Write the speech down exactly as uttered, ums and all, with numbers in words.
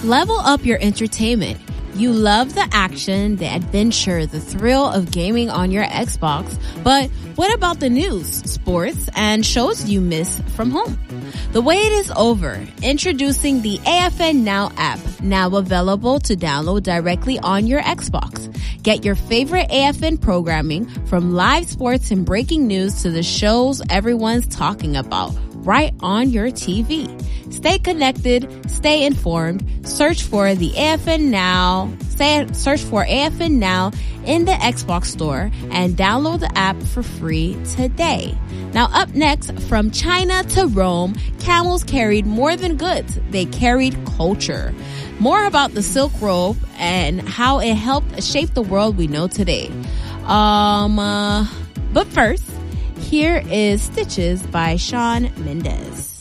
Level up your entertainment. You love the action, the adventure, the thrill of gaming on your Xbox, but what about the news, sports, and shows you miss from home? The wait is over. Introducing the A F N Now app, now available to download directly on your Xbox. Get your favorite A F N programming, from live sports and breaking news to the shows everyone's talking about, right on your T V. Stay connected, stay informed. Search for the A F N Now, say, search for A F N Now in the Xbox Store and download the app for free today. Now up next, from China to Rome, camels carried more than goods. They carried culture. More about the Silk Road and how it helped shape the world we know today. Um, uh, but first, here is Stitches by Shawn Mendes.